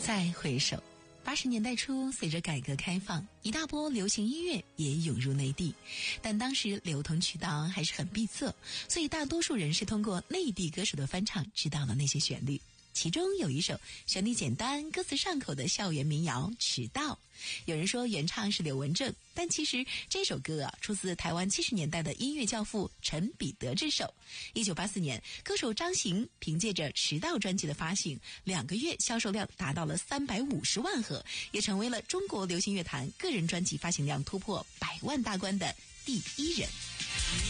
再回首80年代初，随着改革开放，一大波流行音乐也涌入内地，但当时流通渠道还是很闭塞，所以大多数人是通过内地歌手的翻唱知道了那些旋律。其中有一首旋律简单、歌词上口的校园民谣《迟到》，有人说原唱是刘文正，但其实这首歌出自台湾70年代的音乐教父陈彼得之手。1984年，歌手张行凭借着《迟到》专辑的发行，2个月销售量达到了350万盒，也成为了中国流行乐坛个人专辑发行量突破100万大关的第一人。